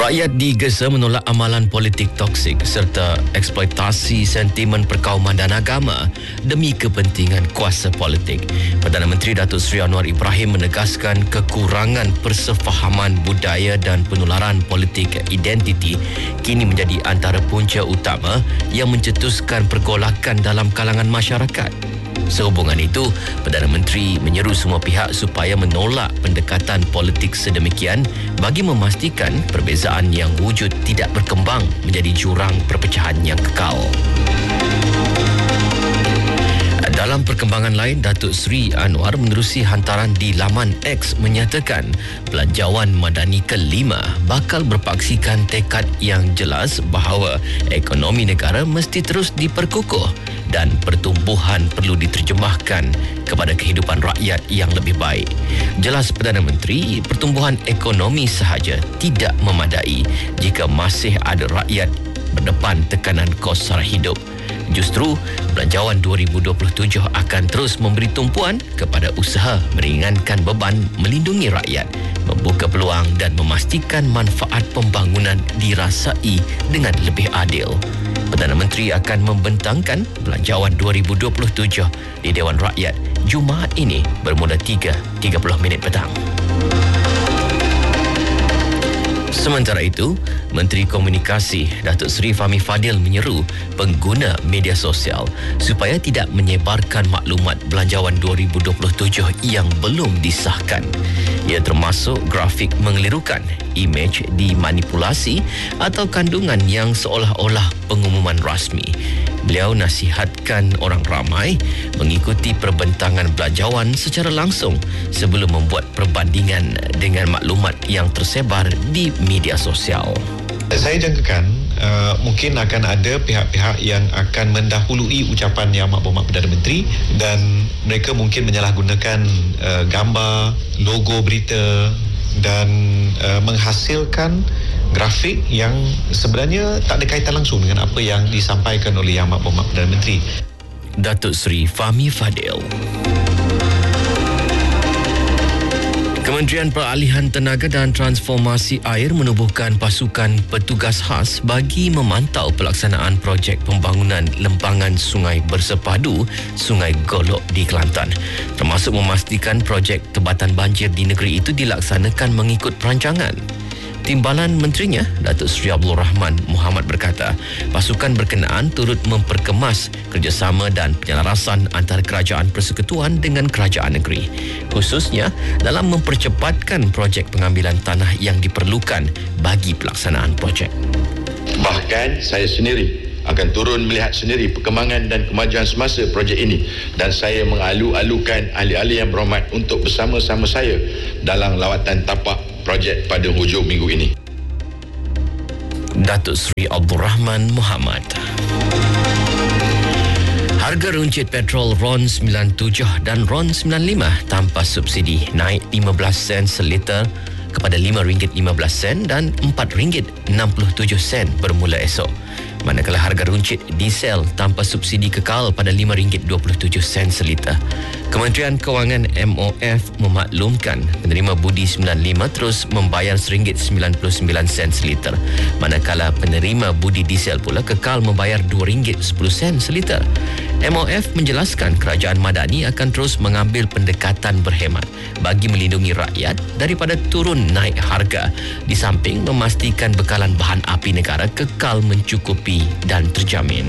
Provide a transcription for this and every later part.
Rakyat digesa menolak amalan politik toksik serta eksploitasi sentimen perkauman dan agama demi kepentingan kuasa politik. Perdana Menteri Datuk Seri Anwar Ibrahim menegaskan kekurangan persefahaman budaya dan penularan politik identiti kini menjadi antara punca utama yang mencetuskan pergolakan dalam kalangan masyarakat. Sehubungan itu, Perdana Menteri menyeru semua pihak supaya menolak pendekatan politik sedemikian bagi memastikan perbezaan yang wujud tidak berkembang menjadi jurang perpecahan yang kekal. Dalam perkembangan lain, Datuk Seri Anwar menerusi hantaran di laman X menyatakan Belanjawan Madani kelima bakal berpaksikan tekad yang jelas bahawa ekonomi negara mesti terus diperkukuh dan pertumbuhan perlu diterjemahkan kepada kehidupan rakyat yang lebih baik. Jelas Perdana Menteri, pertumbuhan ekonomi sahaja tidak memadai jika masih ada rakyat berdepan tekanan kos sara hidup. Justru, Belanjawan 2027 akan terus memberi tumpuan kepada usaha meringankan beban melindungi rakyat, membuka peluang dan memastikan manfaat pembangunan dirasai dengan lebih adil. Perdana Menteri akan membentangkan Belanjawan 2027 di Dewan Rakyat Jumaat ini bermula 3.30 petang. Sementara itu, Menteri Komunikasi Datuk Seri Fahmi Fadil menyeru pengguna media sosial supaya tidak menyebarkan maklumat Belanjawan 2027 yang belum disahkan. Ia termasuk grafik mengelirukan, imej dimanipulasi atau kandungan yang seolah-olah pengumuman rasmi. Beliau nasihatkan orang ramai mengikuti perbentangan belanjawan secara langsung sebelum membuat perbandingan dengan maklumat yang tersebar di media sosial. Saya jangkakan mungkin akan ada pihak-pihak yang akan mendahului ucapan Yang Amat Berhormat Perdana Menteri dan mereka mungkin menyalahgunakan gambar, logo berita dan menghasilkan grafik yang sebenarnya tak ada kaitan langsung dengan apa yang disampaikan oleh Yang Amat Berhormat Perdana Menteri. Datuk Seri Fahmi Fadil. Kementerian Peralihan Tenaga dan Transformasi Air menubuhkan pasukan petugas khas bagi memantau pelaksanaan projek pembangunan lempangan sungai bersepadu Sungai Golok di Kelantan, termasuk memastikan projek tebatan banjir di negeri itu dilaksanakan mengikut perancangan. Timbalan Menterinya, Datuk Seri Abdul Rahman Muhammad berkata, pasukan berkenaan turut memperkemas kerjasama dan penyelarasan antara kerajaan persekutuan dengan kerajaan negeri, khususnya dalam mempercepatkan projek pengambilan tanah yang diperlukan bagi pelaksanaan projek. Bahkan saya sendiri akan turun melihat sendiri perkembangan dan kemajuan semasa projek ini dan saya mengalu-alukan ahli-ahli yang berhormat untuk bersama-sama saya dalam lawatan tapak projek pada hujung minggu ini. Datuk Seri Abdul Rahman Muhammad. Harga runcit petrol RON 97 dan RON 95 tanpa subsidi naik 15 sen seliter kepada RM5.15 dan RM4.67 bermula esok. Manakala harga runcit diesel tanpa subsidi kekal pada RM5.27 seliter. Kementerian Kewangan MOF memaklumkan penerima budi 95 terus membayar RM1.99 seliter. Manakala penerima budi diesel pula kekal membayar RM2.10 seliter. MOF menjelaskan kerajaan Madani akan terus mengambil pendekatan berhemat bagi melindungi rakyat daripada turun naik harga, di samping memastikan bekalan bahan api negara kekal mencukupi dan terjamin.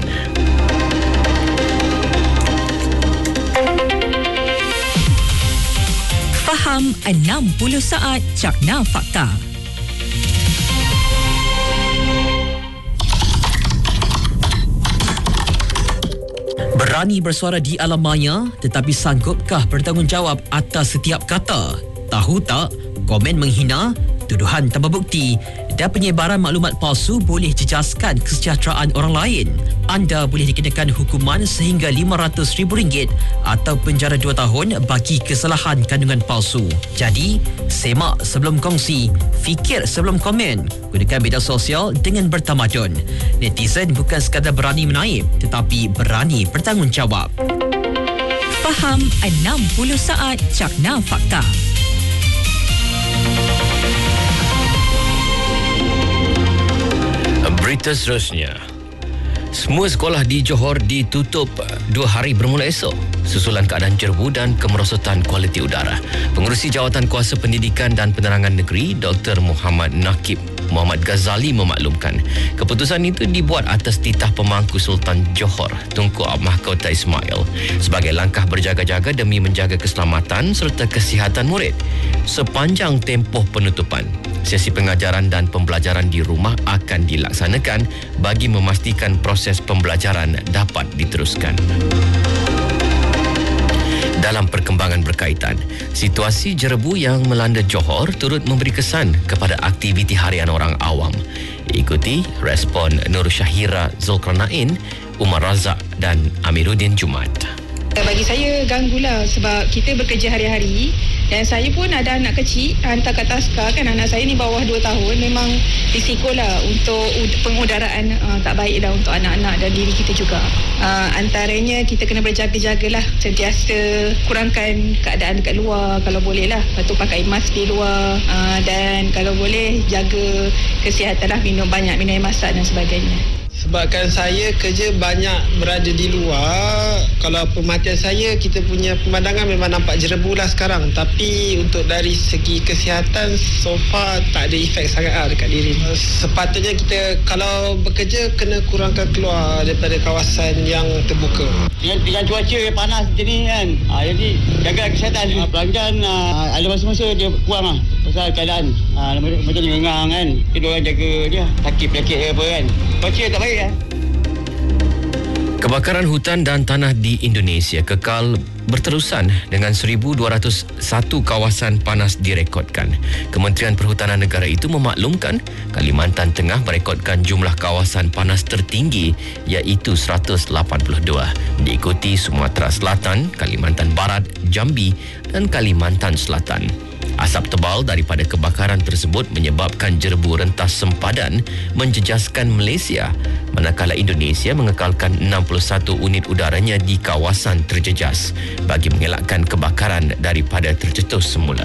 Faham 60 saat Cakna Fakta. Berani bersuara di alam maya, tetapi sanggupkah bertanggungjawab atas setiap kata? Tahu tak, komen menghina, tuduhan tanpa bukti dan penyebaran maklumat palsu boleh jejaskan kesejahteraan orang lain. Anda boleh dikenakan hukuman sehingga RM500,000 atau penjara 2 tahun bagi kesalahan kandungan palsu. Jadi, semak sebelum kongsi, fikir sebelum komen. Gunakan media sosial dengan bertamadun. Netizen bukan sekadar berani menaip, tetapi berani bertanggungjawab. Faham 60 saat Cakna Fakta. Berita seterusnya. Semua sekolah di Johor ditutup 2 hari bermula esok susulan keadaan jerbu dan kemerosotan kualiti udara. Pengerusi Jawatan Kuasa Pendidikan dan Penerangan Negeri Dr. Muhammad Nakib Muhammad Ghazali memaklumkan keputusan itu dibuat atas titah pemangku Sultan Johor Tunku Mahkota Ismail sebagai langkah berjaga-jaga demi menjaga keselamatan serta kesihatan murid sepanjang tempoh penutupan. Sesi pengajaran dan pembelajaran di rumah akan dilaksanakan bagi memastikan proses pembelajaran dapat diteruskan. Dalam perkembangan berkaitan, situasi jerebu yang melanda Johor turut memberi kesan kepada aktiviti harian orang awam. Ikuti respon Nur Syahira Zulkarnain, Umar Razak dan Amiruddin Jumat. Bagi saya ganggulah sebab kita bekerja hari-hari dan saya pun ada anak kecil hantar kat taska kan. Anak saya ni bawah 2 tahun, memang risikolah untuk pengudaraan tak baik dah untuk anak-anak dan diri kita juga. Antaranya kita kena berjaga-jagalah, sentiasa kurangkan keadaan dekat luar kalau boleh lah. Lepas tu pakai mask di luar dan kalau boleh jaga kesihatan lah, minum banyak minum air masak dan sebagainya. Sebabkan saya kerja banyak berada di luar, kalau pematian saya, kita punya pemandangan memang nampak jerebu lah sekarang. Tapi untuk dari segi kesihatan, so far tak ada efek sangat lah dekat diri. Sepatutnya kita kalau bekerja, kena kurangkan keluar daripada kawasan yang terbuka. Dengan cuaca yang panas macam ni kan, jadi jaga kesihatan. Pelanggan ada masa-masa dia kurang lah pasal keadaan macam ni lengang kan. Kita orang jaga dia, sakit penyakit ke apa kan. Cuaca tak baik kan. Kebakaran hutan dan tanah di Indonesia kekal berterusan dengan 1,201 kawasan panas direkodkan. Kementerian Perhutanan Negara itu memaklumkan Kalimantan Tengah merekodkan jumlah kawasan panas tertinggi iaitu 182, diikuti Sumatera Selatan, Kalimantan Barat, Jambi dan Kalimantan Selatan. Asap tebal daripada kebakaran tersebut menyebabkan jerebu rentas sempadan menjejaskan Malaysia, manakala Indonesia mengekalkan 61 unit udaranya di kawasan terjejas bagi mengelakkan kebakaran daripada tercetus semula.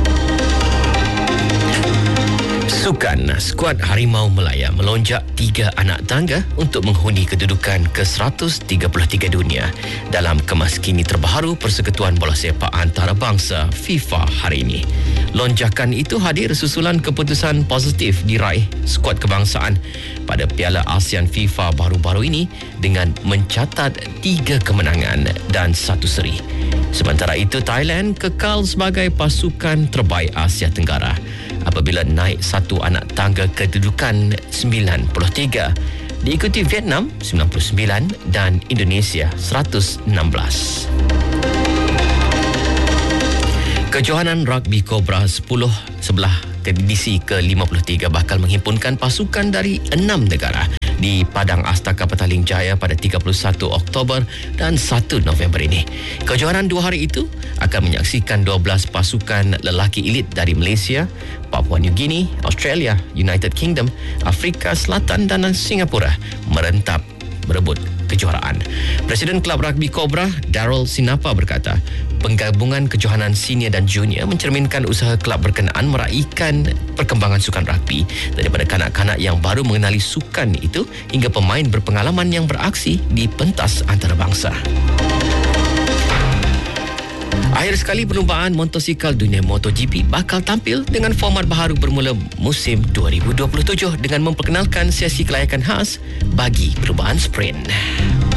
Sukan, skuad Harimau Melaya melonjak 3 anak tangga untuk menghuni kedudukan ke-133 dunia dalam kemaskini terbaharu Persekutuan Bola Sepak Antarabangsa FIFA hari ini. Lonjakan itu hadir susulan keputusan positif diraih skuad kebangsaan pada Piala ASEAN FIFA baru-baru ini dengan mencatat 3 kemenangan dan 1 seri. Sementara itu, Thailand kekal sebagai pasukan terbaik Asia Tenggara apabila naik 1 anak tangga kedudukan 93, diikuti Vietnam 99 dan Indonesia 116. Kejohanan Rugby Cobra 10 sebelah edisi ke-53 bakal menghimpunkan pasukan dari 6 negara di Padang Astaka Petaling Jaya pada 31 Oktober dan 1 November ini. Kejohanan 2 hari itu akan menyaksikan 12 pasukan lelaki elit dari Malaysia, Papua New Guinea, Australia, United Kingdom, Afrika Selatan dan Singapura merentap merebut kejuaraan. Presiden Kelab Rugby Cobra, Darryl Sinapa berkata, penggabungan kejohanan senior dan junior mencerminkan usaha kelab berkenaan meraihkan perkembangan sukan rugby daripada kanak-kanak yang baru mengenali sukan itu hingga pemain berpengalaman yang beraksi di pentas antarabangsa. Akhir sekali, perlumbaan motosikal dunia MotoGP bakal tampil dengan format baharu bermula musim 2027 dengan memperkenalkan sesi kelayakan khas bagi perlumbaan sprint.